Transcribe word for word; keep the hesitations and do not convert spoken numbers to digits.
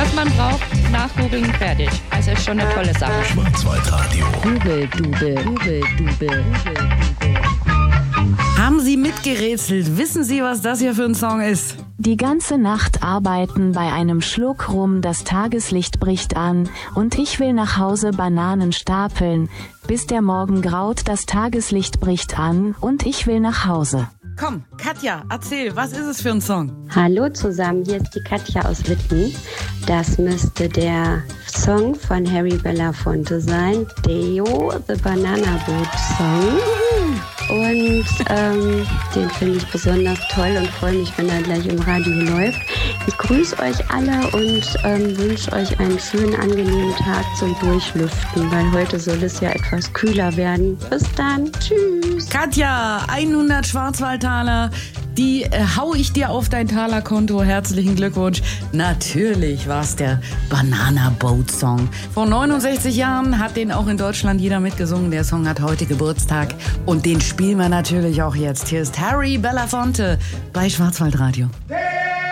Was man braucht, nachgoogeln, fertig. Also ist schon eine tolle Sache. Schwarzwaldradio. Dubel, Dubel, Dubel, Dubel. Haben Sie mitgerätselt? Wissen Sie, was das hier für ein Song ist? Die ganze Nacht arbeiten bei einem Schluck rum, das Tageslicht bricht an und ich will nach Hause Bananen stapeln. Bis der Morgen graut, das Tageslicht bricht an und ich will nach Hause. Komm, Katja, erzähl, was ist es für ein Song? Hallo zusammen, hier ist die Katja aus Witten. Das müsste der Song von Harry Belafonte sein, Deo, The Banana Boat Song. Und ähm, den finde ich besonders toll und freue mich, wenn er gleich im Radio läuft. Ich grüße euch alle und ähm, wünsche euch einen schönen, angenehmen Tag zum Durchlüften, weil heute soll es ja etwas kühler werden. Bis dann, tschüss. Katja, hundert Schwarzwaldtaler, die äh, hau ich dir auf dein Talerkonto. Herzlichen Glückwunsch. Natürlich war es der Banana Boat Song. Vor neunundsechzig Jahren hat den auch in Deutschland jeder mitgesungen. Der Song hat heute Geburtstag und den spielen wir natürlich auch jetzt. Hier ist Harry Belafonte bei Schwarzwaldradio.